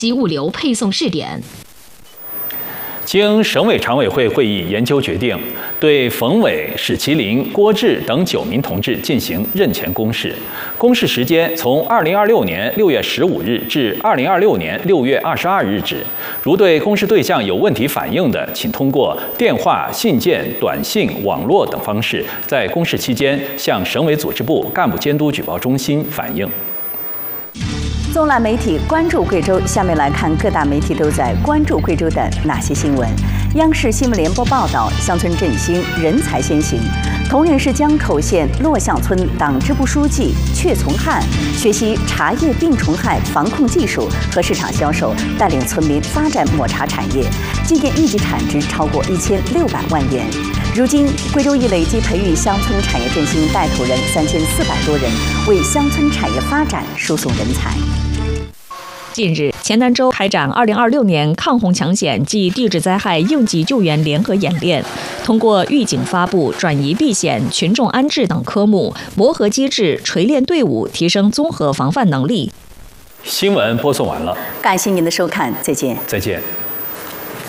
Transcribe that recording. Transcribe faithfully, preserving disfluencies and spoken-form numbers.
及物流配送试点。 经省委常委会会议研究决定，对冯伟、史麒麟、郭志等九名同志进行任前公示。公示时间从二零二六年六月十五日至二零二六年六月二十二日止。如对公示对象有问题反映的，请通过电话、信件、短信、网络等方式，在公示期间向省委组织部干部监督举报中心反映。 纵览媒体关注贵州，下面来看各大媒体都在关注贵州的哪些新闻。央视新闻联播报道：乡村振兴，人才先行。铜仁市江口县洛巷村党支部书记阙从汉学习茶叶病虫害防控技术和市场销售，带领村民发展抹茶产业，今年一级产值超过一千六百万元。如今，贵州已累计培育乡村产业振兴带头人三千四百多人，为乡村产业发展输送人才。 近日，黔南州开展二零二六年抗洪抢险及地质灾害应急救援联合演练，通过预警发布、转移避险、群众安置等科目，磨合机制，锤炼队伍，提升综合防范能力。 新闻播送完了， 感谢您的收看，再见。 再见。